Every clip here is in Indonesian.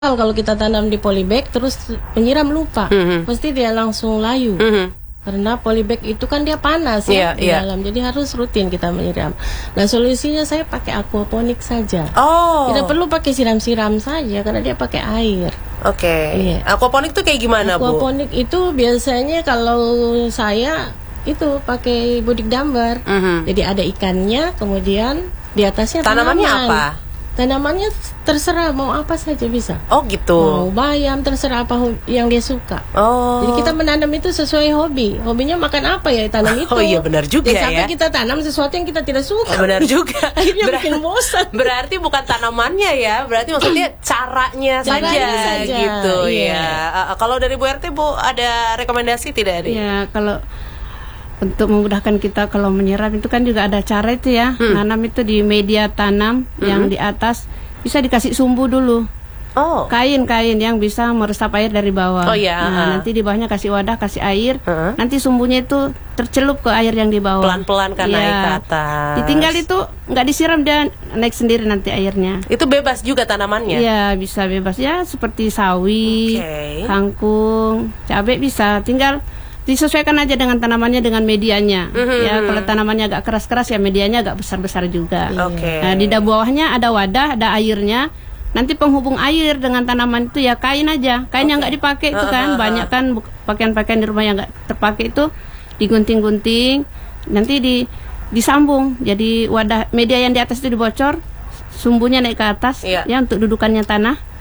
Kalau kita tanam di polybag terus penyiram lupa, pasti dia langsung layu. Karena polybag itu kan dia panas ya di dalam, jadi harus rutin kita menyiram. Nah solusinya saya pakai aquaponik saja. Tidak perlu pakai siram-siram saja karena dia pakai air. Aquaponik tuh kayak gimana, Bu? Aquaponik itu biasanya kalau saya itu pakai budik dambar. Jadi ada ikannya, kemudian di atasnya tanamannya apa? Tanamannya terserah mau apa saja bisa. Oh gitu. Mau bayam, terserah apa yang dia suka. Jadi kita menanam itu sesuai hobi. Hobinya makan apa ya tanam itu. Oh iya benar juga ya. Sampai kita tanam sesuatu yang kita tidak suka. Benar juga. Akhirnya bikin bosan. Berarti bukan tanamannya ya. Berarti maksudnya caranya saja gitu ya. Kalau dari Bu RT, Bu ada rekomendasi tidak? Ya kalau untuk memudahkan kita kalau menyiram itu kan juga ada cara itu ya. Nanam itu di media tanam yang di atas bisa dikasih sumbu dulu. Kain-kain yang bisa meresap air dari bawah. Nanti di bawahnya kasih wadah, kasih air. Nanti sumbunya itu tercelup ke air yang di bawah. Pelan-pelan kan naik ke atas. Ditinggal itu nggak disiram, dia naik sendiri nanti airnya. Itu bebas juga tanamannya? Iya bisa bebas ya, seperti sawi, kangkung, cabai bisa. Tinggal disesuaikan aja dengan tanamannya, dengan medianya. Ya kalau tanamannya agak keras-keras ya medianya agak besar-besar juga. Nah di bawahnya ada wadah, ada airnya. Nanti penghubung air dengan tanaman itu ya kain aja. Kain yang nggak dipakai itu kan banyak kan pakaian-pakaian di rumah yang nggak terpakai itu digunting-gunting. Nanti disambung. Jadi wadah media yang di atas itu dibocor, sumbunya naik ke atas ya untuk dudukannya tanah.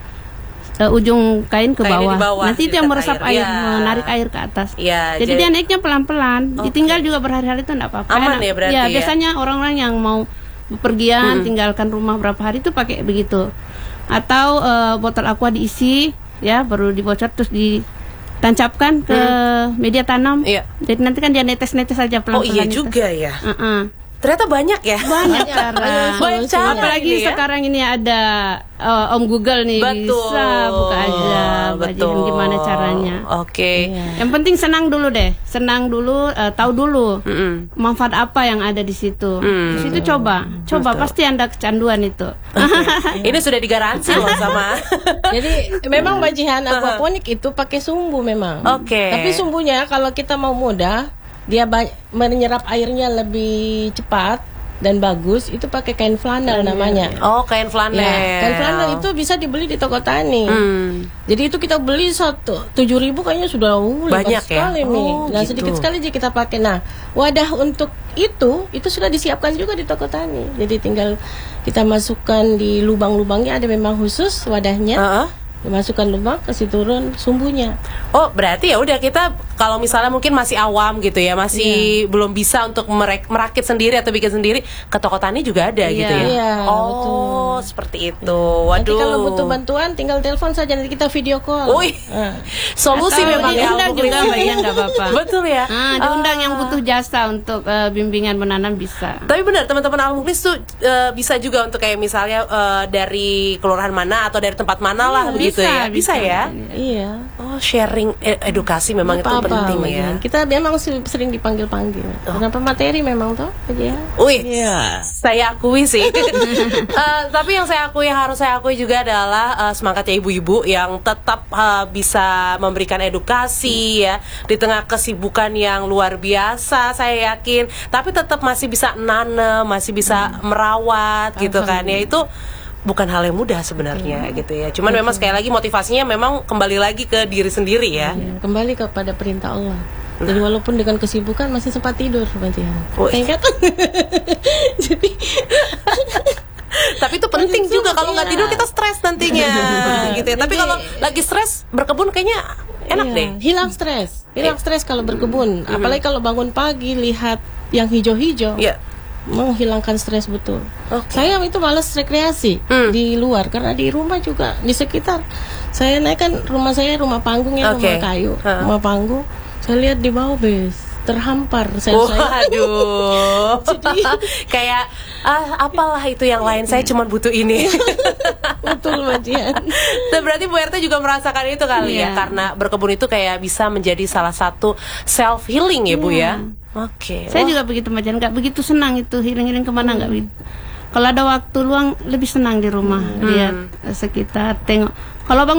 Ujung kain ke bawah. Nanti itu yang meresap air, menarik air ke atas. Jadi dia naiknya pelan-pelan. Ditinggal juga berhari-hari itu enggak apa-apa. Aman ya berarti. Biasanya orang-orang yang mau bepergian tinggalkan rumah berapa hari itu pakai begitu. Atau botol aqua diisi ya, baru dibocor terus ditancapkan ke media tanam. Jadi nanti kan dia netes-netes saja pelan-pelan. Oh iya juga ya. Ternyata banyak ya. Banyak cara. Apalagi sekarang ini ada Om Google nih, bisa buka aja gimana caranya. Yang penting senang dulu deh. Senang dulu, tahu dulu manfaat apa yang ada di situ. Di situ coba pasti Anda kecanduan itu. Ini sudah digaransi loh sama. Jadi memang bajihan aquaponik itu pakai sumbu memang. Tapi sumbunya kalau kita mau mudah, dia menyerap airnya lebih cepat dan bagus, itu pakai kain flanel namanya. Kain flanel. Kain flanel itu bisa dibeli di toko tani. Jadi itu kita beli 7.000 kayaknya sudah banyak sekali nih. Nah sedikit sekali aja kita pakai. Nah wadah untuk itu sudah disiapkan juga di toko tani. Jadi tinggal kita masukkan di lubang-lubangnya, ada memang khusus wadahnya. Dimasukkan lubang, kasih turun sumbunya. Berarti ya udah, kita kalau misalnya mungkin masih awam gitu ya, masih belum bisa untuk merakit sendiri atau bikin sendiri, ke toko tani juga ada gitu ya. Betul. Seperti itu. Nanti kalau butuh bantuan tinggal telepon saja, nanti kita video call. Solusi memang ya. Diundang juga bagian nggak apa-apa. Betul ya. Diundang yang butuh jasa untuk bimbingan menanam bisa. Tapi benar, teman-teman Al-Mukhlis tuh bisa juga untuk kayak misalnya dari kelurahan mana atau dari tempat mana lah begitu. Bisa ya. Iya. Sharing edukasi memang itu penting ya. Kita memang sering dipanggil-panggil. Kenapa materi memang tuh aja. Saya akui sih. Tapi yang harus saya akui juga adalah semangatnya ibu-ibu yang tetap bisa memberikan edukasi ya di tengah kesibukan yang luar biasa, saya yakin. Tapi tetap masih bisa nanam, masih bisa merawat gitu kan ya. Itu bukan hal yang mudah sebenarnya gitu ya. Cuman memang sekali lagi motivasinya memang kembali lagi ke diri sendiri ya. Kembali kepada perintah Allah. Jadi walaupun dengan kesibukan masih sempat tidur bajihan. Jadi tapi itu penting juga, kalau nggak tidur kita stres nantinya gitu ya. Tapi kalau lagi stres berkebun kayaknya enak deh. Hilang stres kalau berkebun. Apalagi kalau bangun pagi lihat yang hijau-hijau. Menghilangkan stres betul. Saya itu malas rekreasi di luar karena di rumah juga di sekitar. Saya naik kan rumah saya rumah panggung ya, rumah kayu, rumah panggung. Saya lihat di bawah terhampar saya. Jadi kayak apalah itu yang lain, saya cuma butuh ini. Betul bajian. Dan berarti Bu RT juga merasakan itu kali ya, karena berkebun itu kayak bisa menjadi salah satu self healing ya Bu ya. Saya juga begitu Majan, nggak begitu senang itu healing kemana nggak begitu. Kalau ada waktu luang lebih senang di rumah, lihat sekitar, tengok Kalau Bang